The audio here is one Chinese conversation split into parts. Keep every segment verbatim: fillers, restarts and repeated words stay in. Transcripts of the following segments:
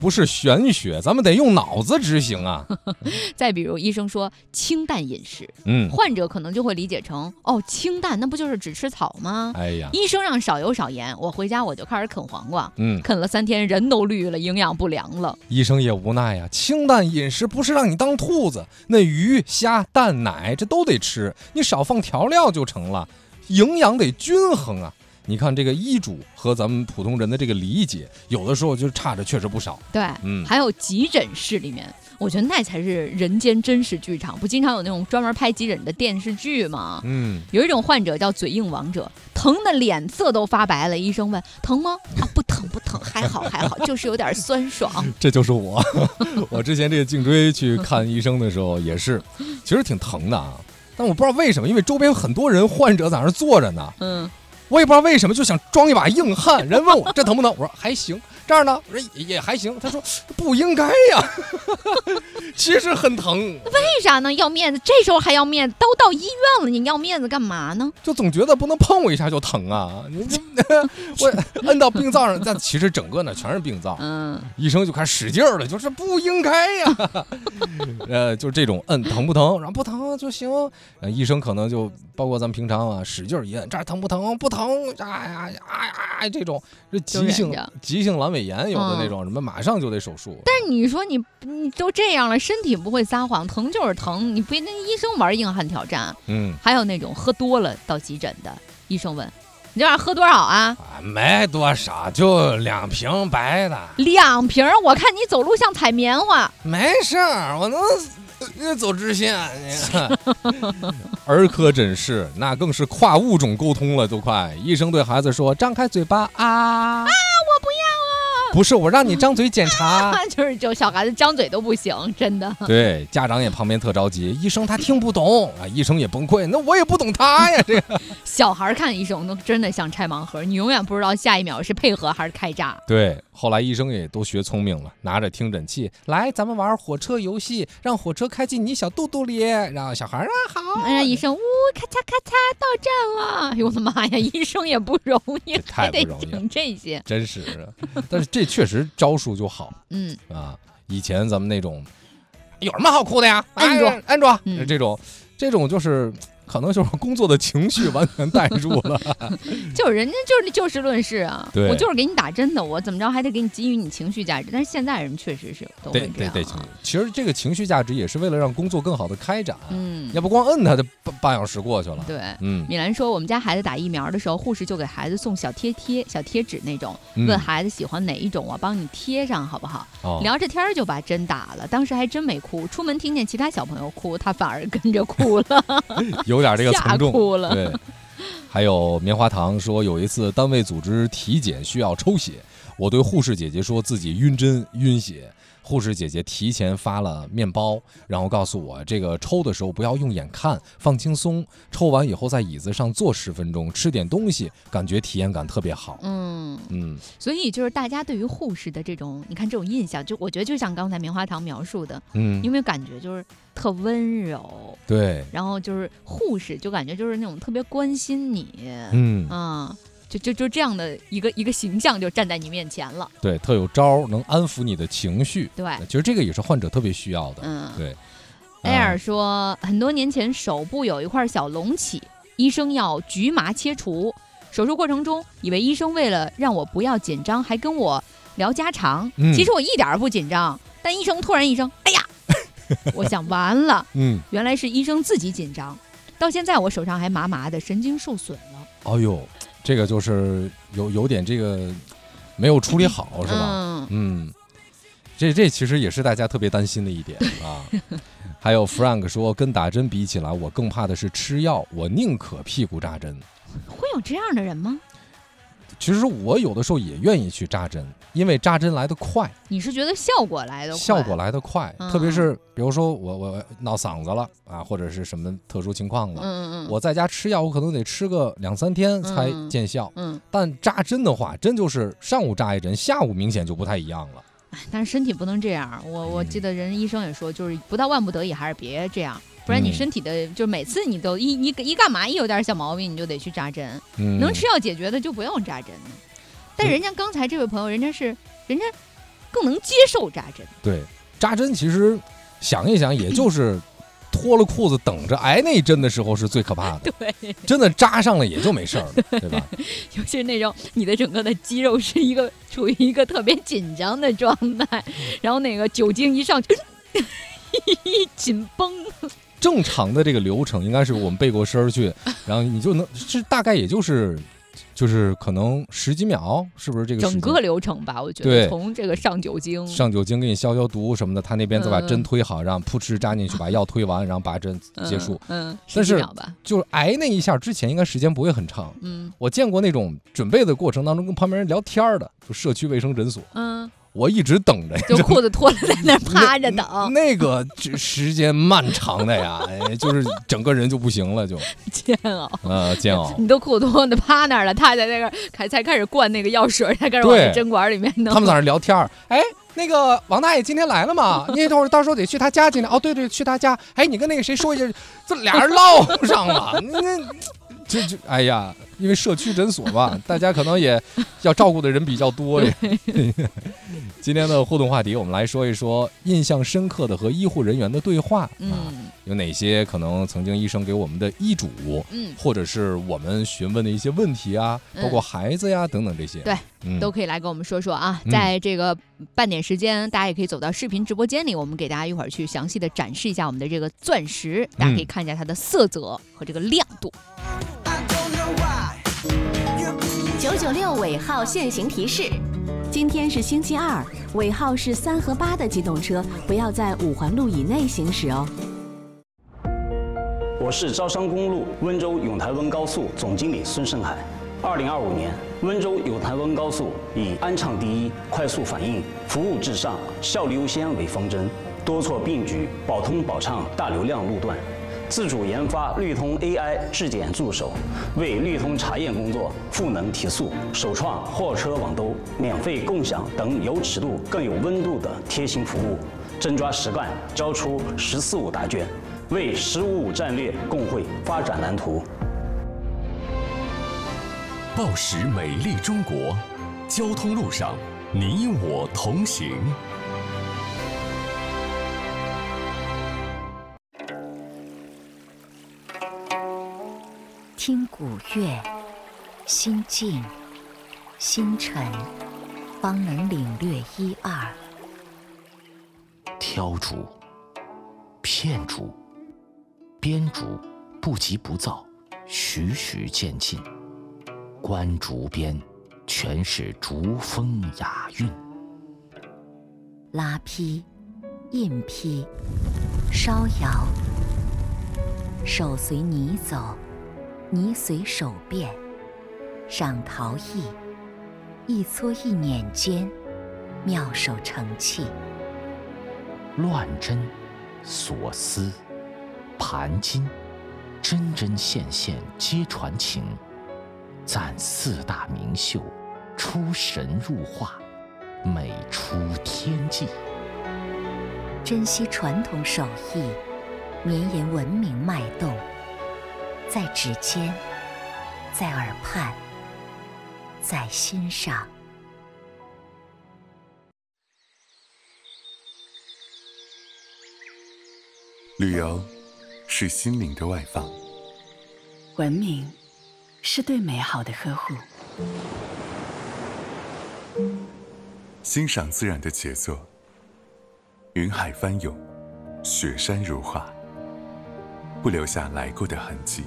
不是玄学，咱们得用脑子执行啊。 再比如医生说清淡饮食， 嗯， 患者可能就会理解成哦，清淡那不就是只吃草吗？ 哎呀， 医生让少油少盐，我回家我就开始啃黄瓜， 嗯， 啃了三天人都绿了，营养不良了。 医生也无奈呀，清淡饮食不是让你当兔子，那鱼虾蛋奶这都得吃，你少放调料就成了，营养得均衡啊。你看这个医嘱和咱们普通人的这个理解，有的时候就差着确实不少。 对，嗯，还有急诊室里面，我觉得那才是人间真实剧场。不经常有那种专门拍急诊的电视剧吗？嗯，有一种患者叫嘴硬王者，疼的脸色都发白了。医生问疼吗？啊，不疼不疼，还好还好，就是有点酸爽。 这就是我，我之前这个颈椎去看医生的时候也是，其实挺疼的啊，但我不知道为什么，因为周边有很多人患者在那儿坐着呢。嗯。我也不知道为什么就想装一把硬汉，人问我这疼不疼，我说还行，这样呢我说 也, 也还行，他说不应该呀，其实很疼。 为啥呢？要面子，这时候还要面子，都到医院了，你要面子干嘛呢？ 就总觉得不能碰我一下就疼啊，你我摁到病灶上，但其实整个呢全是病灶。嗯，医生就开始使劲了，就是不应该呀，呃，就是这种摁疼不疼，然后不疼就行。呃，医生可能就包括咱们平常啊，使劲一摁，这儿疼不疼？不疼。哎呀哎呀，这种是急性急性阑尾炎，有的那种、嗯、什么马上就得手术。 但是你说你你都这样了，身体不会撒谎，疼就是疼，你别跟医生玩硬汉挑战。嗯，还有那种喝多了到急诊的，医生问你这玩意儿喝多少啊？ 啊没多少，就两瓶白的。 两瓶？我看你走路像采棉花。 没事儿，我能。你走直线，儿科诊室那更是跨物种沟通了，都快。医生对孩子说：“张开嘴巴啊！”啊，我不要啊！ 不是，我让你张嘴检查。 啊、就是就小孩子张嘴都不行，真的。 对，家长也旁边特着急，医生他听不懂啊，医生也崩溃，那我也不懂他呀，这个。 小孩看医生都真的像拆盲盒，你永远不知道下一秒是配合还是开炸。 对。后来医生也都学聪明了，拿着听诊器来，咱们玩火车游戏，让火车开进你小肚肚里，让小孩啊好。 让医生呜咔嚓咔嚓到站了。哎呦我的妈呀，医生也不容易， 太不容易了， 还得讲这些， 真是。但是这确实招数就好，嗯啊，以前咱们那种有什么好哭的呀？ 按住按住，嗯、这种这种就是。可能就是工作的情绪完全带入了， 就是人家就是就事论事啊，我就是给你打针的，我怎么着还得给你给予你情绪价值。但是现在人确实是都会这样、啊， 对对对，其实这个情绪价值也是为了让工作更好的开展，嗯，要不光摁他就半小时过去了。 对，嗯，米兰说我们家孩子打疫苗的时候，护士就给孩子送小贴贴、小贴纸那种，嗯、问孩子喜欢哪一种，我帮你贴上好不好？哦、聊着天就把针打了，当时还真没哭，出门听见其他小朋友哭，他反而跟着哭了。 有点这个从众， 哭了。 对，还有棉花糖说有一次单位组织体检需要抽血，我对护士姐姐说自己晕针晕血，护士姐姐提前发了面包，然后告诉我这个抽的时候不要用眼看，放轻松，抽完以后在椅子上坐十分钟，吃点东西，感觉体验感特别好。 嗯嗯，所以就是大家对于护士的这种，你看这种印象，就我觉得就像刚才棉花糖描述的，嗯，有没有感觉就是特温柔？ 对， 然后就是护士就感觉就是那种特别关心你，嗯啊。就就就这样的一个一个形象就站在你面前了， 对，特有招能安抚你的情绪， 对， 其实这个也是患者特别需要的， 嗯， 对。 艾尔说，很多年前手部有一块小隆起，医生要局麻切除，手术过程中以为医生为了让我不要紧张，还跟我聊家常，嗯、其实我一点不紧张，但医生突然一声，哎呀，我想完了，嗯，原来是医生自己紧张，到现在我手上还麻麻的，神经受损了， 哎呦。这个就是有有点这个没有处理好，是吧？嗯，嗯这这其实也是大家特别担心的一点啊。还有 Frank 说，跟打针比起来，我更怕的是吃药，我宁可屁股扎针。 会有这样的人吗？ 其实我有的时候也愿意去扎针，因为扎针来得快。 你是觉得效果来得快？ 效果来得快，嗯、特别是比如说我我闹嗓子了啊，或者是什么特殊情况了，嗯嗯，我在家吃药，我可能得吃个两三天才见效。嗯，嗯但扎针的话，真就是上午扎一针，下午明显就不太一样了。 但是身体不能这样，我我记得人医生也说，就是不到万不得已还是别这样。不然你身体的，就每次你都一一一干嘛一有点小毛病，你就得去扎针。嗯、能吃药解决的就不用扎针了。但人家刚才这位朋友，人家是人家更能接受扎针。 对，扎针其实想一想，也就是脱了裤子等着挨那一针的时候是最可怕的。 对， 真的扎上了也就没事儿了，对吧？ 尤其是那种你的整个的肌肉是一个处于一个特别紧张的状态，然后那个酒精一上去，一紧绷。 正常的这个流程应该是我们背过身去，然后你就能是大概也就是就是可能十几秒，是不是这个整个流程吧？我觉对得从这个上酒精、 上酒精给你消消毒什么的，他那边再把针推好，然后噗嗤扎进去，把药推完，然后把针结束。 嗯，嗯但是秒吧就是挨那一下之前，应该时间不会很长。 嗯， 我见过那种准备的过程当中跟旁边人聊天的，就社区卫生诊所。 嗯。 我一直等着， 就裤子脱了在那儿趴着等， 那, 那个时间漫长的呀，哎，就是整个人就不行了，就煎熬， 呃，煎熬。 你都裤子脱的趴那儿了，他在那个才才开始灌那个药水，才开始往那针管里面弄。 他们在那聊天，哎，那个王大爷今天来了吗？你等会儿到时候得去他家今天。哦，对对，去他家。哎，你跟那个谁说一下，这俩人唠上了，那。这就哎呀，因为社区诊所吧，大家可能也要照顾的人比较多呀。今天的互动话题，我们来说一说印象深刻的和医护人员的对话、嗯、啊，有哪些可能曾经医生给我们的医嘱，嗯，或者是我们询问的一些问题啊，包括孩子呀、嗯、等等这些， 对、嗯，都可以来跟我们说说啊。在这个半点时间，大家也可以走到视频直播间里，我们给大家一会儿去详细的展示一下我们的这个钻石，大家可以看一下它的色泽和这个亮度。 九九六尾号限行提示：今天是星期二，尾号是三和八的机动车不要在五环路以内行驶哦。 我是招商公路温州永台温高速总经理孙胜海。二零二五年，温州永台温高速以安畅第一、快速反应、服务至上、效率优先为方针，多措并举，保通保畅大流量路段。自主研发绿通 A I 质检助手，为绿通查验工作赋能提速，首创货车网兜、免费共享等有尺度更有温度的贴心服务，真抓实干，交出“十四五”答卷，为“十五五”战略共绘发展蓝图。 报时美丽中国，交通路上你我同行。 听古乐，心静心沉，方能领略一二。 挑竹、片竹、编竹，不急不躁，徐徐渐进。观竹边，全是竹风雅韵。 拉坯、印坯、烧窑，手随泥走，泥随手变，赏陶艺，一撮一捻间，妙手成器。 乱针、锁丝、盘金，针针线线皆传情。赞四大名秀，出神入化，美出天际。 珍惜传统手艺，绵延文明脉动，在指尖，在耳畔，在心上。 旅游是心灵的外放， 文明是对美好的呵护， 欣赏自然的杰作，云海翻涌，雪山如画，不留下来过的痕迹。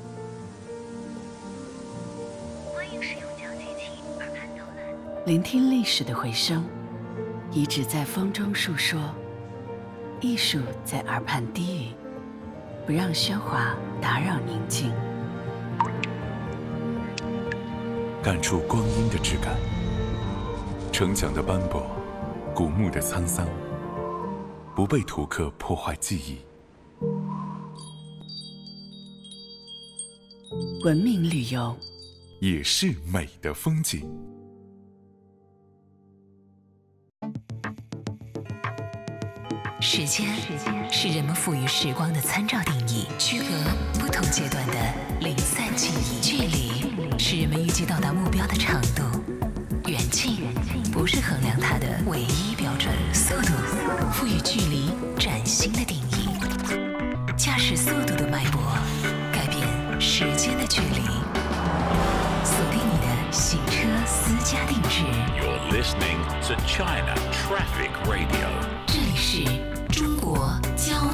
欢迎使用讲解器耳畔导览， 聆听历史的回声，遗址在风中述说，艺术在耳畔低语，不让喧哗打扰宁静。 感触光阴的质感，城墙的斑驳，古墓的沧桑，不被图刻破坏记忆。 文明旅游也是美的风景。 时间是人们赋予时光的参照定义，区隔不同阶段的零散记忆。距离是人们预计到达目标的长度，远近不是是衡量它的唯一标准。速度赋予距离崭新的定义，驾驶速度的脉搏改变时间的距离。锁定你的洗车私家定制。 You're listening to China Traffic Radio。 这里是中国交